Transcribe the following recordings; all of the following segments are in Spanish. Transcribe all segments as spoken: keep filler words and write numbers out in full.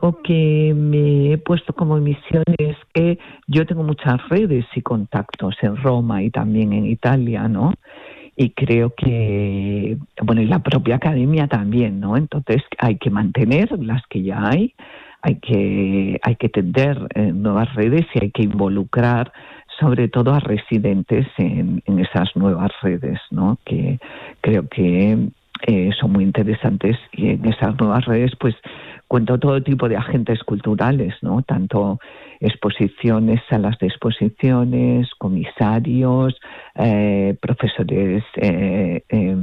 algo que me he puesto como misión es que yo tengo muchas redes y contactos en Roma y también en Italia, ¿no? Y creo que, bueno, y la propia academia también, ¿no? Entonces hay que mantener las que ya hay, hay que, hay que tender eh, nuevas redes y hay que involucrar sobre todo a residentes en, en esas nuevas redes, ¿no? Que creo que eh, son muy interesantes, y en esas nuevas redes pues cuento todo tipo de agentes culturales, ¿no? Tanto exposiciones, salas de exposiciones, comisarios, eh, profesores eh, eh,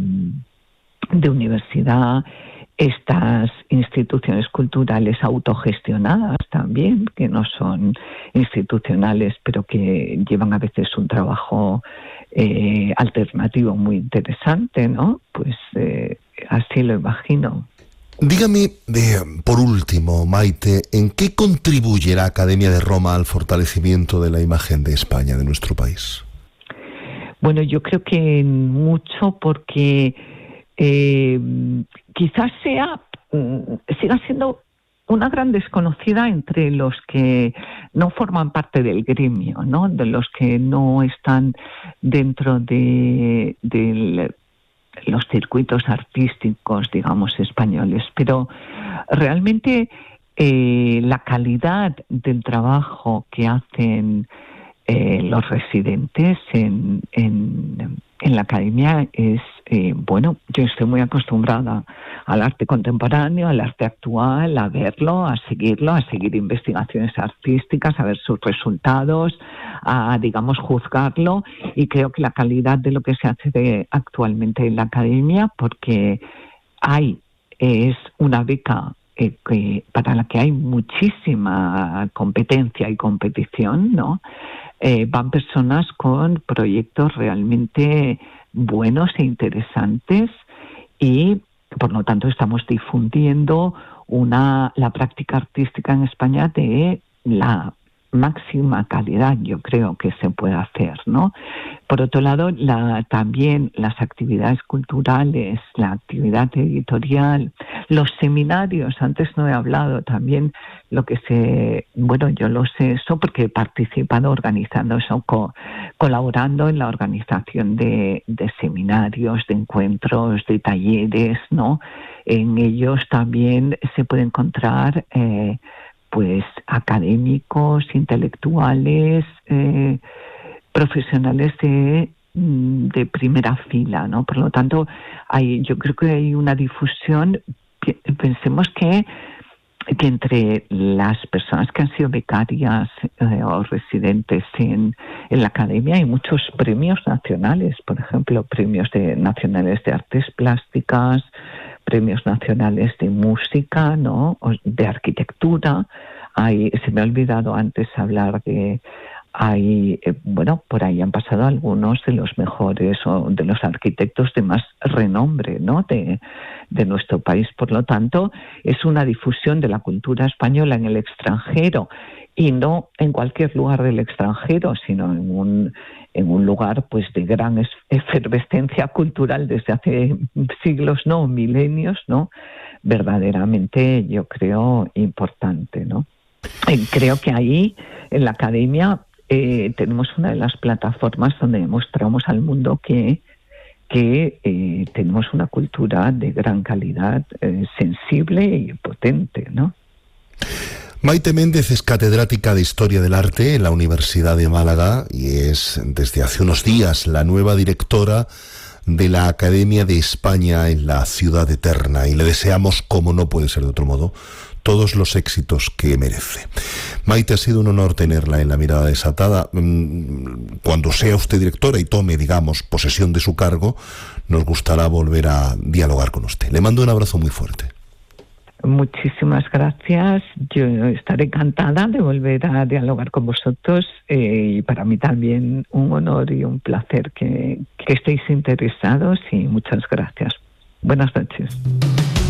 de universidad, estas instituciones culturales autogestionadas también, que no son institucionales, pero que llevan a veces un trabajo eh, alternativo muy interesante, ¿no? Pues eh, así lo imagino. Dígame, eh, por último, Maite, ¿en qué contribuye la Academia de Roma al fortalecimiento de la imagen de España, de nuestro país? Bueno, yo creo que mucho, porque eh, quizás sea siga siendo una gran desconocida entre los que no forman parte del gremio, ¿no? De los que no están dentro de, de los circuitos artísticos, digamos, españoles. Pero realmente eh, la calidad del trabajo que hacen eh, los residentes en, en, en la academia es, eh, bueno, yo estoy muy acostumbrada al arte contemporáneo, al arte actual, a verlo, a seguirlo, a seguir investigaciones artísticas, a ver sus resultados, a, digamos, juzgarlo, y creo que la calidad de lo que se hace de, actualmente en la academia, porque hay, es una beca eh, que, para la que hay muchísima competencia y competición, ¿no? Eh, van personas con proyectos realmente buenos e interesantes, y por lo tanto estamos difundiendo una la práctica artística en España de la máxima calidad, yo creo que se puede hacer, ¿no? Por otro lado, la, también las actividades culturales, la actividad editorial, los seminarios, antes no he hablado también lo que se, bueno, yo lo sé eso porque he participado organizando eso, co, colaborando en la organización de, de seminarios, de encuentros, de talleres, ¿no? En ellos también se puede encontrar eh, pues académicos, intelectuales, eh, profesionales de, de primera fila, ¿no? Por lo tanto, hay, yo creo que hay una difusión. Pensemos que, que entre las personas que han sido becarias eh, o residentes en, en la academia hay muchos premios nacionales, por ejemplo, premios de, nacionales de artes plásticas, premios nacionales de música, ¿no? O de arquitectura. Hay, se me ha olvidado antes hablar de, hay, eh, bueno, por ahí han pasado algunos de los mejores o de los arquitectos de más renombre, ¿no? De, de nuestro país. Por lo tanto, es una difusión de la cultura española en el extranjero, y no en cualquier lugar del extranjero, sino en un en un lugar pues de gran efervescencia cultural desde hace siglos, no, milenios, ¿no? Verdaderamente, yo creo, importante, ¿no? Y creo que ahí, en la academia, eh, tenemos una de las plataformas donde demostramos al mundo que, que eh, tenemos una cultura de gran calidad, eh, sensible y potente, ¿no? Maite Méndez es catedrática de Historia del Arte en la Universidad de Málaga y es desde hace unos días la nueva directora de la Academia de España en la Ciudad Eterna, y le deseamos, como no puede ser de otro modo, todos los éxitos que merece. Maite, ha sido un honor tenerla en La Mirada Desatada. Cuando sea usted directora y tome, digamos, posesión de su cargo, nos gustará volver a dialogar con usted. Le mando un abrazo muy fuerte. Muchísimas gracias. Yo estaré encantada de volver a dialogar con vosotros, eh, y para mí también un honor y un placer que, que estéis interesados, y muchas gracias. Buenas noches.